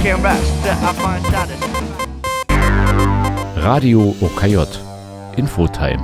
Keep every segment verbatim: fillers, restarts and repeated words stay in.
came back, that I find satisfaction. Radio O K J Infotime.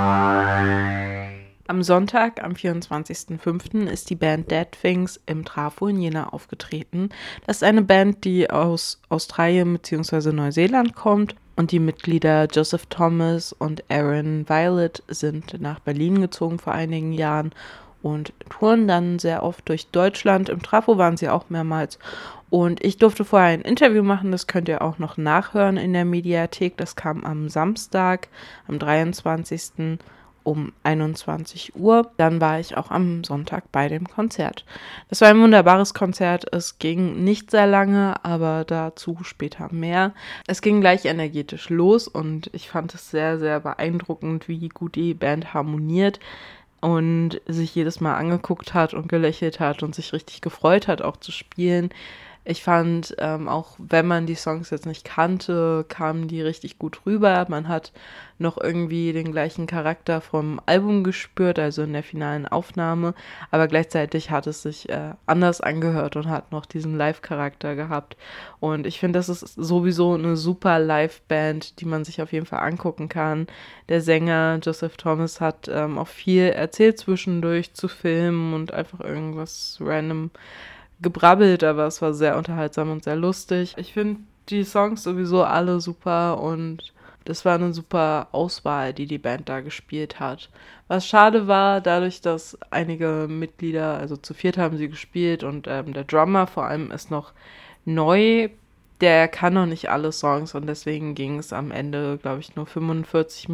Am Sonntag, am vierundzwanzigsten fünften ist die Band Dead Things im Trafo in Jena aufgetreten. Das ist eine Band, die aus Australien bzw. Neuseeland kommt und die Mitglieder Joseph Thomas und Aaron Violet sind nach Berlin gezogen vor einigen Jahren und touren dann sehr oft durch Deutschland. Im Trafo waren sie auch mehrmals. Und ich durfte vorher ein Interview machen, das könnt ihr auch noch nachhören in der Mediathek. Das kam am Samstag, am dreiundzwanzigsten um einundzwanzig Uhr. Dann war ich auch am Sonntag bei dem Konzert. Das war ein wunderbares Konzert. Es ging nicht sehr lange, aber dazu später mehr. Es ging gleich energetisch los und ich fand es sehr, sehr beeindruckend, wie gut die Band harmoniert und sich jedes Mal angeguckt hat und gelächelt hat und sich richtig gefreut hat, auch zu spielen. Ich fand, ähm, auch wenn man die Songs jetzt nicht kannte, kamen die richtig gut rüber. Man hat noch irgendwie den gleichen Charakter vom Album gespürt, also in der finalen Aufnahme, aber gleichzeitig hat es sich äh, anders angehört und hat noch diesen Live-Charakter gehabt. Und ich finde, das ist sowieso eine super Live-Band, die man sich auf jeden Fall angucken kann. Der Sänger Joseph Thomas hat ähm, auch viel erzählt zwischendurch zu Filmen und einfach irgendwas random gebrabbelt, aber es war sehr unterhaltsam und sehr lustig. Ich finde die Songs sowieso alle super und das war eine super Auswahl, die die Band da gespielt hat. Was schade war, dadurch, dass einige Mitglieder, also zu viert haben sie gespielt und ähm, der Drummer vor allem ist noch neu, der kann noch nicht alle Songs und deswegen ging es am Ende, glaube ich, nur fünfundvierzig Minuten.